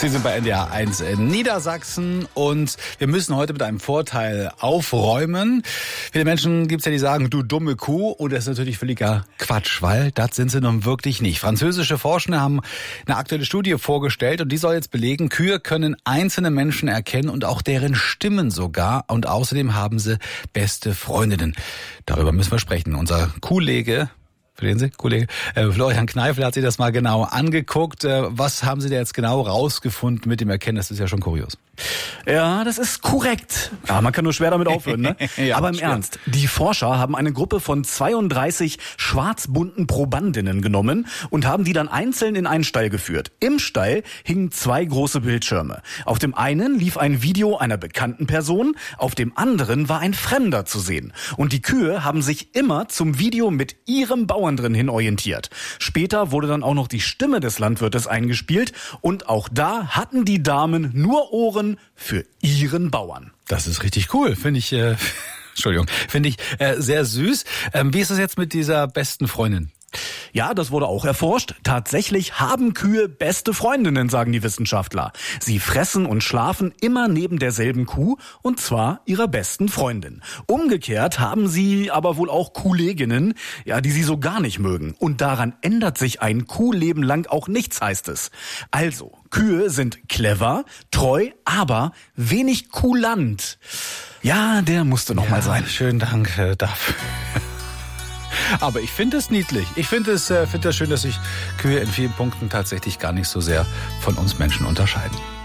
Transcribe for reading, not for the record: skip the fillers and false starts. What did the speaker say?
Sie sind bei NDR 1 in Niedersachsen und wir müssen heute mit einem Vorteil aufräumen. Viele Menschen gibt es ja, die sagen, du dumme Kuh, und das ist natürlich völliger Quatsch, weil das sind sie nun wirklich nicht. Französische Forschende haben eine aktuelle Studie vorgestellt und die soll jetzt belegen, Kühe können einzelne Menschen erkennen und auch deren Stimmen sogar, und außerdem haben sie beste Freundinnen. Darüber müssen wir sprechen. Unser Kollege Florian Kneifel hat sich das mal genau angeguckt. Was haben Sie da jetzt genau rausgefunden mit dem Erkennen? Das ist ja schon kurios. Ja, das ist korrekt. Ja, man kann nur schwer damit aufhören, ne? Ja, aber im schwer. Ernst, die Forscher haben eine Gruppe von 32 schwarzbunten Probandinnen genommen und haben die dann einzeln in einen Stall geführt. Im Stall hingen 2 große Bildschirme. Auf dem einen lief ein Video einer bekannten Person, auf dem anderen war ein Fremder zu sehen. Und die Kühe haben sich immer zum Video mit ihrem Bauern drin hin orientiert. Später wurde dann auch noch die Stimme des Landwirtes eingespielt und auch da hatten die Damen nur Ohren für ihren Bauern. Das ist richtig cool, finde ich. Finde ich sehr süß. Wie ist es jetzt mit dieser besten Freundin? Ja, das wurde auch erforscht. Tatsächlich haben Kühe beste Freundinnen, sagen die Wissenschaftler. Sie fressen und schlafen immer neben derselben Kuh, und zwar ihrer besten Freundin. Umgekehrt haben sie aber wohl auch Kolleginnen, ja, die sie so gar nicht mögen. Und daran ändert sich ein Kuhleben lang auch nichts, heißt es. Also, Kühe sind clever, treu, aber wenig kulant. Ja, der musste noch mal sein. Schönen Dank dafür. Aber ich finde es niedlich. Ich finde es schön, dass sich Kühe in vielen Punkten tatsächlich gar nicht so sehr von uns Menschen unterscheiden.